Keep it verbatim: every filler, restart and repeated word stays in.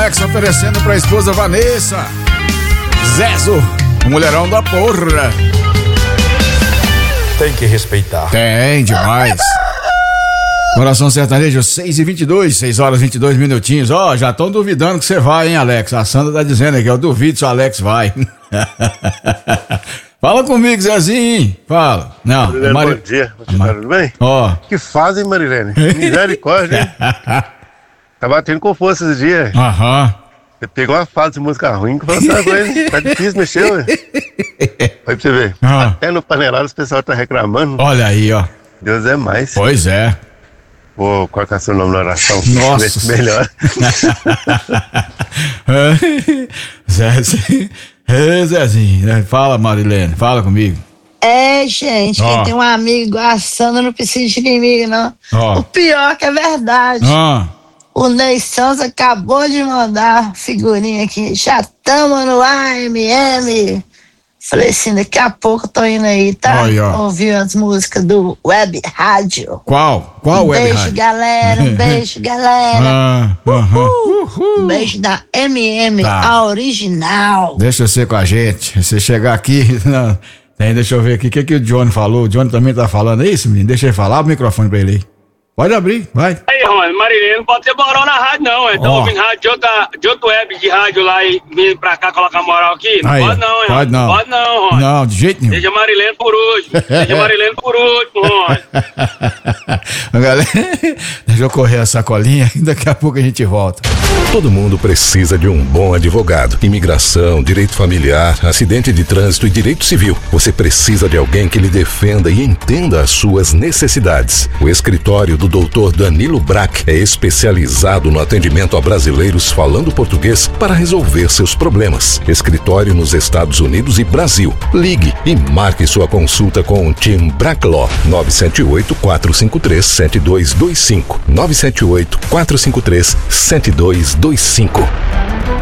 Alex oferecendo pra esposa Vanessa. Zezo, o mulherão da porra. Tem que respeitar. Tem, demais. Coração Sertanejo, seis e vinte e dois, seis horas e vinte e dois minutinhos. Ó, oh, já estão duvidando que você vai, hein, Alex? A Sandra tá dizendo aqui, eu duvido se o Alex vai. Fala comigo, Zezinho. Fala. Não, Marilene, Mari... bom dia. Você tá tudo bem? Ó. Oh. Que fazem, Marilene? Misericórdia, hein? Tá batendo com força esse dia. Aham. Você pegou uma fase de música ruim que você coisa. Tá difícil mexer, ué. Vai pra você ver. Ah. Até no panelado o pessoal tá reclamando. Olha aí, ó. Deus é mais. Pois é. Vou colocar seu nome na oração. Nossa. Melhor. Zezinho. É, Zezinho. Fala, Marilene. Fala comigo. É, gente, oh. Quem tem um amigo igual a Sandra não precisa de inimigo, não. Oh. O pior que é verdade. Oh. O Ney Santos acabou de mandar figurinha aqui. Já tamo no A M M. Falei assim, daqui a pouco eu tô indo aí, tá? Oi, ó. Ouvir as músicas do Web Rádio. Qual? Qual um Web beijo, Rádio? Galera, um beijo, galera. Ah, uhul. Uhul. Um beijo da M M, tá. A original. Deixa você com a gente. Você chegar aqui... Não, tem, deixa eu ver aqui. O que, que o Johnny falou? O Johnny também tá falando. É isso, menino? Deixa ele falar. Abre o microfone pra ele aí. Pode abrir, vai. Aí, Rony, Marilene, não pode ter moral na rádio, não. Então, oh. ouvindo rádio de, outra, de outro web de rádio lá e vindo pra cá colocar moral aqui. Não aí, pode, não, hein? Pode não. Pode não, Rony. Não, de jeito nenhum. Deixa Marilene por último. Deixa Marilene por último, Rony. Galera, deixa eu correr a sacolinha e daqui a pouco a gente volta. Todo mundo precisa de um bom advogado. Imigração, direito familiar, acidente de trânsito e direito civil. Você precisa de alguém que lhe defenda e entenda as suas necessidades. O escritório do doutor Danilo Brack é especializado no atendimento a brasileiros falando português para resolver seus problemas. Escritório nos Estados Unidos e Brasil. Ligue e marque sua consulta com o Team Brack Law. nove sete oito, quatro cinco três, sete dois dois cinco. nove sete oito, quatro cinco três, sete dois dois cinco.